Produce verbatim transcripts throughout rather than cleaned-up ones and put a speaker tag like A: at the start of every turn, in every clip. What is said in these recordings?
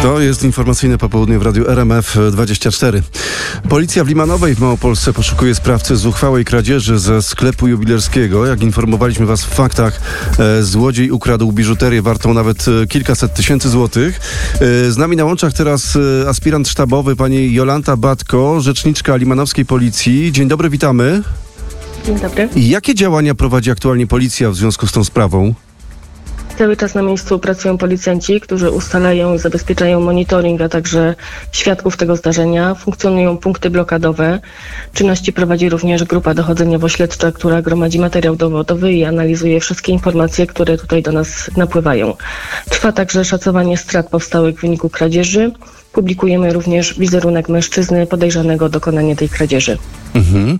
A: To jest informacyjne popołudnie w Radiu R M F dwadzieścia cztery. Policja w Limanowej w Małopolsce poszukuje sprawcy zuchwałej kradzieży ze sklepu jubilerskiego. Jak informowaliśmy Was w faktach, e, złodziej ukradł biżuterię wartą nawet e, kilkaset tysięcy złotych. E, z nami na łączach teraz e, aspirant sztabowy pani Jolanta Batko, rzeczniczka limanowskiej policji. Dzień dobry, witamy.
B: Dzień dobry.
A: Jakie działania prowadzi aktualnie policja w związku z tą sprawą?
B: Cały czas na miejscu pracują policjanci, którzy ustalają i zabezpieczają monitoring, a także świadków tego zdarzenia. Funkcjonują punkty blokadowe. Czynności prowadzi również grupa dochodzeniowo-śledcza, która gromadzi materiał dowodowy i analizuje wszystkie informacje, które tutaj do nas napływają. Trwa także szacowanie strat powstałych w wyniku kradzieży. Publikujemy również wizerunek mężczyzny podejrzanego o dokonanie tej kradzieży.
A: Mhm.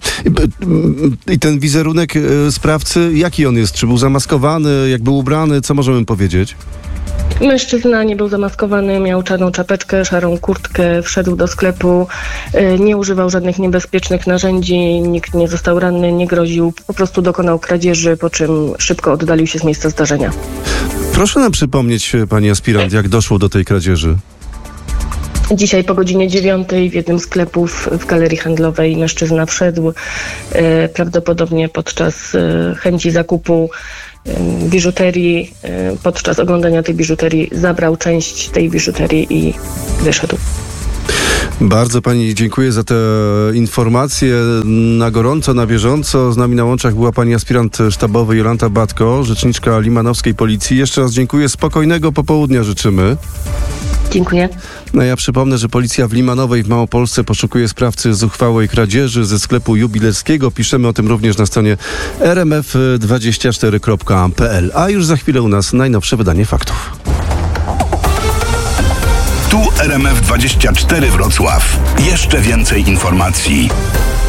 A: I, I ten wizerunek e, sprawcy, jaki on jest? Czy był zamaskowany? Jak był ubrany? Co możemy powiedzieć?
B: Mężczyzna nie był zamaskowany, miał czarną czapeczkę, szarą kurtkę, wszedł do sklepu, e, nie używał żadnych niebezpiecznych narzędzi, nikt nie został ranny, nie groził, po prostu dokonał kradzieży, po czym szybko oddalił się z miejsca zdarzenia.
A: Proszę nam przypomnieć, pani aspirant, jak doszło do tej kradzieży.
B: Dzisiaj po godzinie dziewiątej w jednym z sklepów w galerii handlowej mężczyzna wszedł, e, prawdopodobnie podczas e, chęci zakupu e, biżuterii, e, podczas oglądania tej biżuterii zabrał część tej biżuterii i wyszedł.
A: Bardzo pani dziękuję za te informacje na gorąco, na bieżąco. Z nami na łączach była pani aspirant sztabowy Jolanta Batko, rzeczniczka limanowskiej policji. Jeszcze raz dziękuję, spokojnego popołudnia życzymy.
B: Dziękuję.
A: No ja przypomnę, że policja w Limanowej w Małopolsce poszukuje sprawcy zuchwałej kradzieży ze sklepu jubilerskiego. Piszemy o tym również na stronie r m f dwadzieścia cztery kropka p l. A już za chwilę u nas najnowsze wydanie faktów.
C: Tu R M F dwadzieścia cztery Wrocław. Jeszcze więcej informacji.